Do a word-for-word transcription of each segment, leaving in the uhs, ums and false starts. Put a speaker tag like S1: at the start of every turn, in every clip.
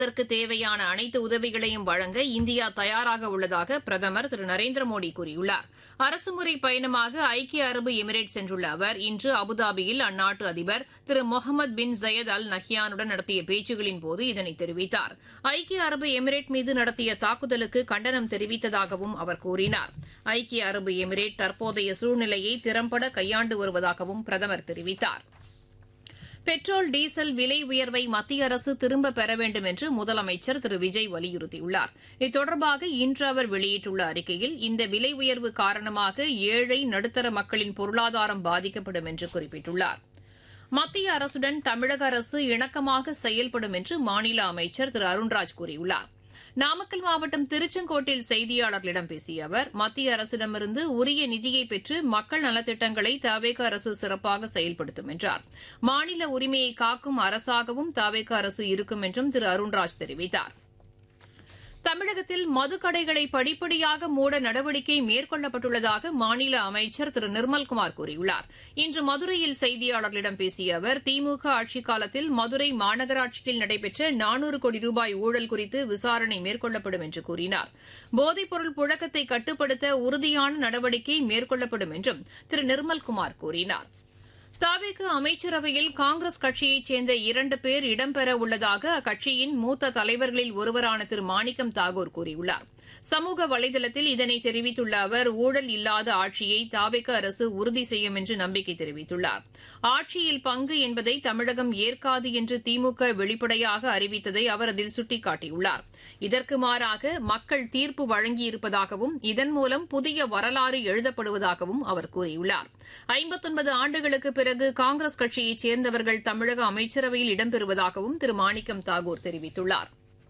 S1: இதற்கு தேவையான அனைத்து உதவிகளையும் வழங்க இந்தியா தயாராக உள்ளதாக பிரதமர் திரு நரேந்திர மோடி கூறியுள்ளார். அரசுமுறை பயணமாக ஐக்கிய அரபு எமிரேட் சென்றுள்ள அவர் இன்று அபுதாபியில் அந்நாட்டு அதிபர் திரு முகமது பின் ஜயத் அல் நஹ்யானுடன் நடத்திய பேச்சுகளின்போது இதனை தெரிவித்தார். ஐக்கிய அரபு எமிரேட் மீது நடத்திய தாக்குதலுக்கு கண்டனம் தெரிவித்ததாகவும் அவர் கூறினார். ஐக்கிய அரபு எமிரேட் தற்போதைய சூழ்நிலையை திறம்பட கையாண்டு வருவதாகவும் பிரதமர் தெரிவித்தார். பெட்ரோல் டீசல் விலை உயர்வை மத்திய அரசு திரும்பப் பெற வேண்டும் என்று முதலமைச்சர் திரு விஜய் வலியுறுத்தியுள்ளார். இது தொடர்பாக இன்று அவர் வெளியிட்டுள்ள அறிக்கையில் இந்த விலை உயர்வு காரணமாக ஏழை நடுத்தர மக்களின் பொருளாதாரம் பாதிக்கப்படும் என்று குறிப்பிட்டுள்ளார். மத்திய அரசுடன் தமிழக அரசு இணக்கமாக செயல்படும் என்று மாநில அமைச்சர் திரு அருண்ராஜ் கூறியுள்ளார். நாமக்கல் மாவட்டம் திருச்செங்கோட்டில் செய்தியாளர்களிடம் பேசிய அவர் மத்திய அரசிடமிருந்து உரிய நிதியை பெற்று மக்கள் நலத்திட்டங்களை தவேக அரசு சிறப்பாக செயல்படுத்தும் என்றார். மாநில உரிமையை காக்கும் அரசாகவும் தவேக அரசு இருக்கும் என்றும் திரு அருண்ராஜ் தெரிவித்தார். தமிழகத்தில் மதுக்கடைகளை படிப்படியாக மூட நடவடிக்கை மேற்கொள்ளப்பட்டுள்ளதாக மாநில அமைச்சர் திரு நிர்மல்குமார் கூறியுள்ளார். இன்று மதுரையில் செய்தியாளர்களிடம் பேசிய அவர் திமுக ஆட்சிக் காலத்தில் மதுரை மாநகராட்சியில் நடைபெற்ற நானூறு கோடி ரூபாய் ஊழல் குறித்து விசாரணை மேற்கொள்ளப்படும் என்று கூறினார். போதைப்பொருள் புழக்கத்தை கட்டுப்படுத்த உறுதியான நடவடிக்கை மேற்கொள்ளப்படும் என்றும் திரு நிர்மல்குமார் கூறினார். தவேக அமைச்சரவையில் காங்கிரஸ் கட்சியைச் சேர்ந்த இரண்டு பேர் இடம்பெறவுள்ளதாக அக்கட்சியின் மூத்த தலைவர்களில் ஒருவரான திரு மாணிக்கம் தாகூர் கூறியுள்ளார். சமூக வலைதளத்தில் இதனை தெரிவித்துள்ள அவர் ஊழல் இல்லாத ஆட்சியை தவேக அரசு உறுதி செய்யும் என்று நம்பிக்கை தெரிவித்துள்ளார். ஆட்சியில் பங்கு என்பதை தமிழகம் ஏற்காது என்று திமுக வெளிப்படையாக அறிவித்ததை அவர் அதில் சுட்டிக்காட்டியுள்ளார். இதற்கு மாறாக மக்கள் தீர்ப்பு வழங்கியிருப்பதாகவும் இதன் மூலம் புதிய வரலாறு எழுதப்படுவதாகவும் அவர் கூறியுள்ளார். ஐம்பத்தொன்பது ஆண்டுகளுக்கு பிறகு காங்கிரஸ் கட்சியைச் சேர்ந்தவர்கள் தமிழக அமைச்சரவையில் இடம்பெறுவதாகவும் திரு மாணிக்கம் தாகூர் தெரிவித்துள்ளார்.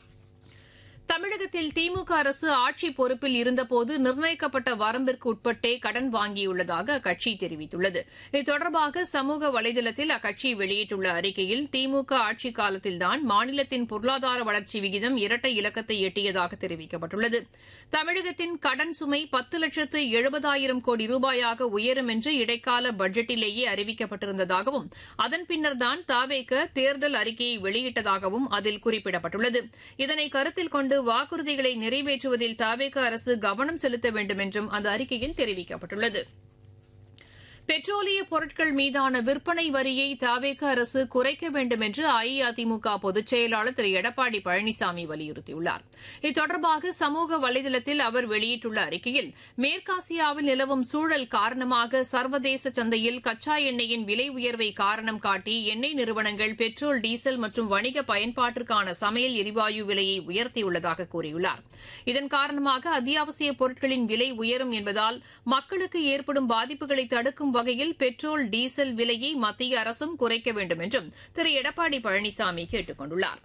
S1: தமிழகத்தில் திமுக அரசு ஆட்சி பொறுப்பில் இருந்தபோது நிர்ணயிக்கப்பட்ட வரம்பிற்கு உட்பட்டே கடன் வாங்கியுள்ளதாக அக்கட்சி தெரிவித்துள்ளது. இது தொடர்பாக சமூக வலைதளத்தில் அக்கட்சி வெளியிட்டுள்ள அறிக்கையில் திமுக ஆட்சிக் காலத்தில்தான் மாநிலத்தின் பொருளாதார வளர்ச்சி விகிதம் இரட்டை இலக்கத்தை எட்டியதாக தெரிவிக்கப்பட்டுள்ளது. தமிழகத்தின் கடன் சுமை பத்து லட்சத்து எழுபதாயிரம் கோடி ரூபாயாக உயரும் என்று இடைக்கால பட்ஜெட்டிலேயே அறிவிக்கப்பட்டிருந்ததாகவும் அதன் பின்னர்தான் தவேக தேர்தல் அறிக்கையை வெளியிட்டதாகவும் அதில் குறிப்பிடப்பட்டுள்ளது. இதனை கருத்தில் கொண்டு வாக்குறுதிகளை நிறைவேற்றுவதில் தவேக அரசு கவனம் செலுத்த வேண்டும் என்றும் அந்த அறிக்கையில் தெரிவிக்கப்பட்டுள்ளது. பெட்ரோலிய பொருட்கள் மீதான விற்பனை வரியை தவேக அரசு குறைக்க வேண்டும் என்று அஇஅதிமுக பொதுச் செயலாளர் திரு எடப்பாடி பழனிசாமி வலியுறுத்தியுள்ளார். இது தொடர்பாக சமூக வலைதளத்தில் அவர் வெளியிட்டுள்ள அறிக்கையில் மேற்காசியாவில் நிலவும் சூழல் காரணமாக சர்வதேச சந்தையில் கச்சா எண்ணெயின் விலை உயர்வை காரணம் காட்டி எண்ணெய் நிறுவனங்கள் பெட்ரோல் டீசல் மற்றும் வணிக பயன்பாட்டிற்கான சமையல் எரிவாயு விலையை உயர்த்தியுள்ளதாக கூறியுள்ளார். இதன் காரணமாக அத்தியாவசிய பொருட்களின் விலை உயரும் என்பதால் மக்களுக்கு ஏற்படும் பாதிப்புகளை தடுக்கும் வகையில் பெட்ரோல் டீசல் விலையை மத்திய அரசும் குறைக்க வேண்டும் என்றும் திரு எடப்பாடி பழனிசாமி கேட்டுக் கொண்டுள்ளார்.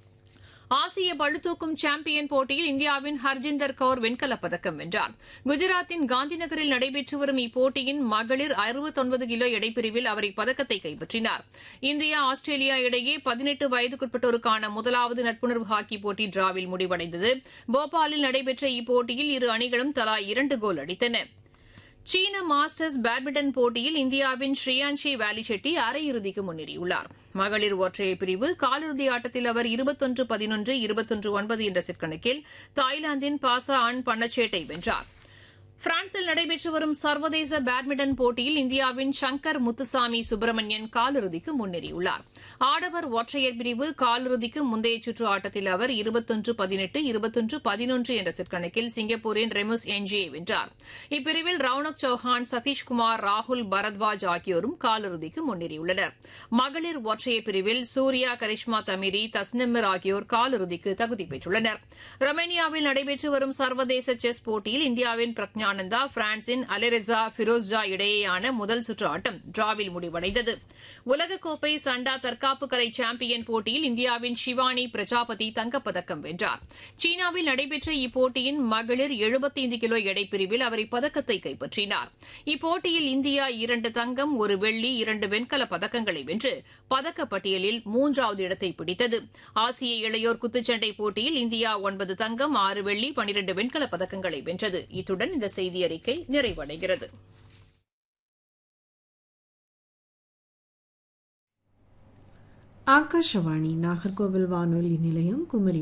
S1: ஆசிய பளுதூக்கும் சாம்பியன் போட்டியில் இந்தியாவின் ஹர்ஜிந்தர் கவுர் வெண்கலப் பதக்கம் வென்றார். குஜராத்தின் காந்திநகரில் நடைபெற்று வரும் இப்போட்டியின் மகளிர் அறுபத்தொன்பது கிலோ எடைப்பிரிவில் அவர் இப்பதக்கத்தை கைப்பற்றினார். இந்தியா ஆஸ்திரேலியா இடையே பதினெட்டு வயதுக்குட்பட்டோருக்கான முதலாவது நட்புணர்வு ஹாக்கி போட்டி டிராவில் முடிவடைந்தது. போபாலில் நடைபெற்ற இப்போட்டியில் இரு அணிகளும் தலா இரண்டு கோல் அடித்தன. சீன மாஸ்டர்ஸ் பேட்மிண்டன் போட்டியில் இந்தியாவின் ஸ்ரீயான்ஷி வாலிச்செட்டி அரையிறுதிக்கு முன்னேறியுள்ளார். மகளிர் ஒற்றையர் பிரிவு காலிறுதி ஆட்டத்தில் அவர் இருபத்தொன்று பதினொன்று இருபத்தொன்று ஒன்பது என்ற செட் கணக்கில் தாய்லாந்தின் பாசா அன் பன்னச்சேட்டை வென்றார். பிரான்சில் நடைபெற்று வரும் சர்வதேச பேட்மிண்டன் போட்டியில் இந்தியாவின் சங்கர் முத்துசாமி சுப்பிரமணியன் காலிறுதிக்கு முன்னேறியுள்ளார். ஆடவர் ஒற்றையர் பிரிவு காலிறுதிக்கு முந்தைய சுற்று ஆட்டத்தில் அவர் இருபத்தொன்று பதினெட்டு இருபத்தொன்று பதினொன்று என்ற செட் கணக்கில் சிங்கப்பூரின் ரெமுஸ் என்ஜியை வென்றார். இப்பிரிவில் ரவுனக் சௌஹான், சதீஷ்குமார், ராகுல் பரத்வாஜ் ஆகியோரும் காலிறுதிக்கு முன்னேறியுள்ளனர். மகளிர் ஒற்றையர் பிரிவில் சூர்யா, கரிஷ்மா தமிரி, தஸ்னிமிர் ஆகியோர் காலிறுதிக்கு தகுதி பெற்றுள்ளனர். ரொமேனியாவில் நடைபெற்று வரும் சர்வதேச செஸ் போட்டியில் இந்தியாவின் பிரக்ஞா ஆனந்தா, பிரான்சின் அலெரெசா ஃபிரோஸ்ஜா இடையேயான முதல் சுற்று ஆட்டம் டிராவில் முடிவடைந்தது. உலகக்கோப்பை சண்டா தற்காப்பு கலை சாம்பியன் போட்டியில் இந்தியாவின் ஷிவானி பிரஜாபதி தங்கப்பதக்கம் வென்றார். சீனாவில் நடைபெற்ற இப்போட்டியின் மகளிர் எழுபத்தைந்து கிலோ எடைப்பிரிவில் அவர் இப்பதக்கத்தை கைப்பற்றினார். இப்போட்டியில் இந்தியா இரண்டு தங்கம், ஒரு வெள்ளி, இரண்டு வெண்கல பதக்கங்களை வென்று பதக்கப்பட்டியலில் மூன்றாவது இடத்தை பிடித்தது. ஆசிய இளையோர் குத்துச்சண்டை போட்டியில் இந்தியா ஒன்பது தங்கம், ஆறு வெள்ளி, பனிரண்டு வெண்கல பதக்கங்களை வென்றது. இத்துடன் இந்த செய்தி அறிக்கை நிறைவடைகிறது.
S2: ஆகாஷவாணி நாகர்கோவில் வானொலி நிலையம் குமரி